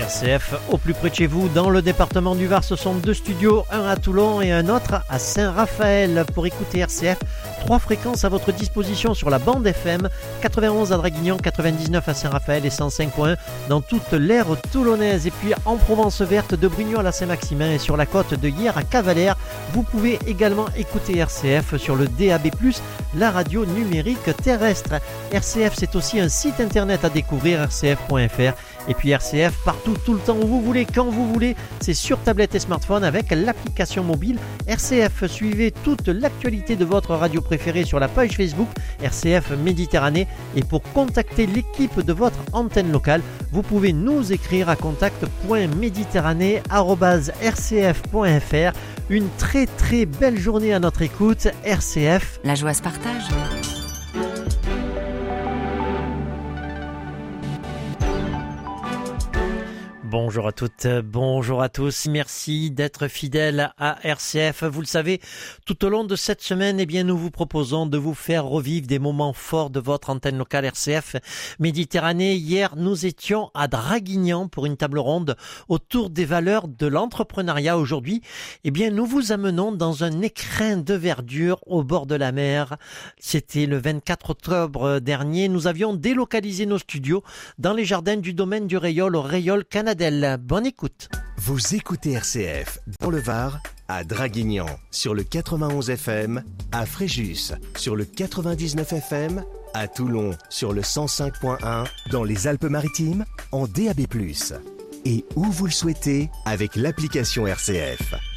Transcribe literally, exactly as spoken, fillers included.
R C F au plus près de chez vous, dans le département du Var, ce sont deux studios, un à Toulon et un autre à Saint-Raphaël. Pour écouter R C F, trois fréquences à votre disposition sur la bande F M, quatre-vingt-onze à Draguignan, quatre-vingt-dix-neuf à Saint-Raphaël et cent cinq point un dans toute l'aire toulonnaise. Et puis en Provence verte, de Brugnon à la Saint-Maximin et sur la côte de Hyères à Cavalère, vous pouvez également écouter R C F sur le D A B plus, la radio numérique terrestre. R C F, c'est aussi un site internet à découvrir, r c f point f r. Et puis R C F partout, tout le temps où vous voulez, quand vous voulez, c'est sur tablette et smartphone avec l'application mobile R C F. Suivez toute l'actualité de votre radio préférée sur la page Facebook R C F Méditerranée. Et pour contacter l'équipe de votre antenne locale, vous pouvez nous écrire à contact point méditerranée arobase r c f point f r. Une très très belle journée à notre écoute. R C F, la joie se partage. Bonjour à toutes, bonjour à tous. Merci d'être fidèles à R C F. Vous le savez, tout au long de cette semaine, eh bien, nous vous proposons de vous faire revivre des moments forts de votre antenne locale R C F Méditerranée. Hier, nous étions à Draguignan pour une table ronde autour des valeurs de l'entrepreneuriat. Aujourd'hui, eh bien, nous vous amenons dans un écrin de verdure au bord de la mer. C'était le vingt-quatre octobre dernier. Nous avions délocalisé nos studios dans les jardins du domaine du Rayol au Rayol Canada. Bonne écoute. Vous écoutez R C F dans le Var, à Draguignan sur le quatre-vingt-onze F M, à Fréjus sur le quatre-vingt-dix-neuf F M, à Toulon sur le cent cinq point un, dans les Alpes-Maritimes en D A B plus, et où vous le souhaitez avec l'application R C F.